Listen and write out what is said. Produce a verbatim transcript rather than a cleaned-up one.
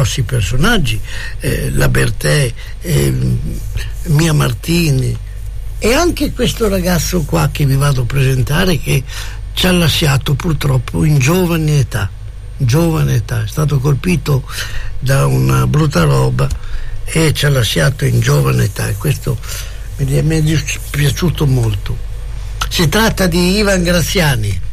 grossi personaggi, eh, La Bertè, eh, Mia Martini, e anche questo ragazzo qua che vi vado a presentare, che ci ha lasciato purtroppo in giovane età, giovane età, è stato colpito da una brutta roba e ci ha lasciato in giovane età, e questo mi è dispiaciuto molto. Si tratta di Ivan Graziani.